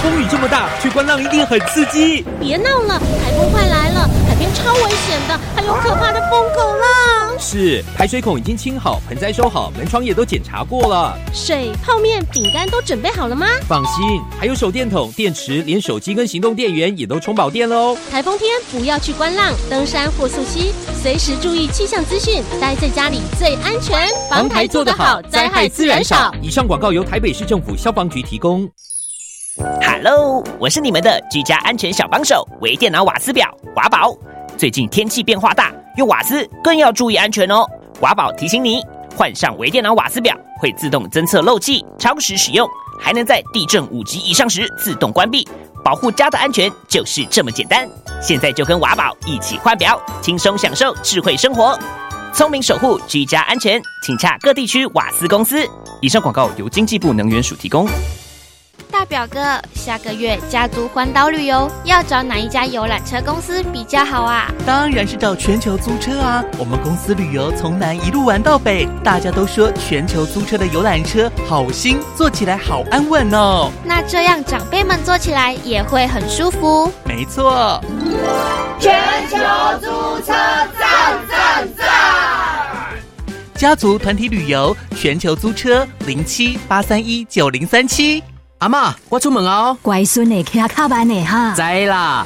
风雨这么大，去观浪一定很刺激。 别闹了，台风快来了，海边超危险的，还有可怕的疯狗浪。 是，排水孔已经清好，盆栽收好，门窗也都检查过了。 水、泡面、饼干都准备好了吗？ 放心，还有手电筒、电池，连手机跟行动电源也都充饱电了哦。 台风天不要去观浪、登山或溯溪，随时注意气象资讯，待在家里最安全。 防台做得好，灾害自然少。以上广告由台北市政府消防局提供。 Hello， 我是你们的居家安全小帮手，微电脑瓦斯表华宝。最近天气变化大，用瓦斯更要注意安全哦。华宝提醒你，换上微电脑瓦斯表会自动侦测漏气，超时使用，还能在地震5级以上时自动关闭，保护家的安全就是这么简单。现在就跟华宝一起换表，轻松享受智慧生活，聪明守护居家安全，请洽各地区瓦斯公司。以上广告由经济部能源署提供。 大表哥，下个月家族环岛旅游，要找哪一家游览车公司比较好啊？ 当然是找全球租车啊！我们公司旅游从南一路玩到北，大家都说全球租车的游览车好新，坐起来好安稳哦。 那这样长辈们坐起来也会很舒服。 没错， 全球租车赞赞赞！ 家族团体旅游，全球租车07-831-9037。 阿嬷，我出门哦。 乖孙的骑卡慢的哈。 知啦。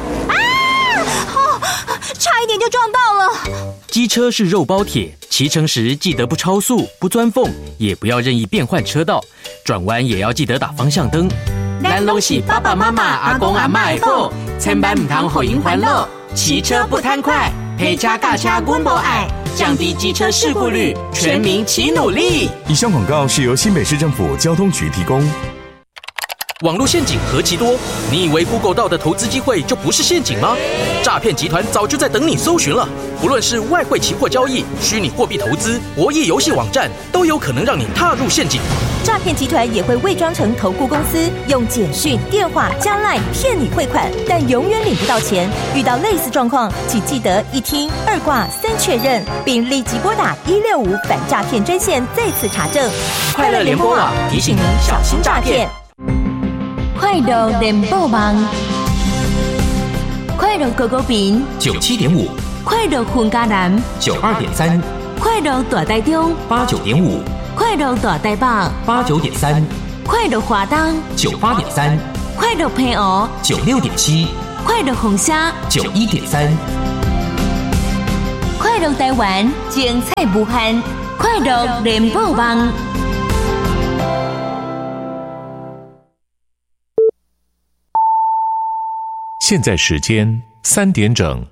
差一点就撞到了。 机车是肉包铁，骑乘时记得不超速、不钻缝，也不要任意变换车道，转弯也要记得打方向灯。咱拢是爸爸妈妈、阿公阿嬷的宝，千万唔通互因烦恼。骑车不贪快，陪车驾车阮无爱，降低机车事故率，全民齐努力。 以上广告是由新北市政府交通局提供。 网络陷阱何其多，你以为 Google 到的投资机会就不是陷阱吗？诈骗集团早就在等你搜寻了。不论是外汇期货交易、虚拟货币投资、博弈游戏网站，都有可能让你踏入陷阱。 诈骗集团也会伪装成投顾公司，用简讯、电话加 LINE 骗你汇款，但永远领不到钱。遇到类似状况，请记得1听2挂3确认，并立即拨打165反诈骗专线再次查证。 快乐联播网提醒您小心诈骗。 快乐联播网，快乐狗狗饼 97.5， 快乐混家男 92.3， 快乐大台中 89.5， 快乐大台北 89.3， 快乐华东 98.3， 快乐平湖 96.7， 快乐红虾 91.3， 快乐台湾精彩无限，快乐联播网。 现在时间3点整。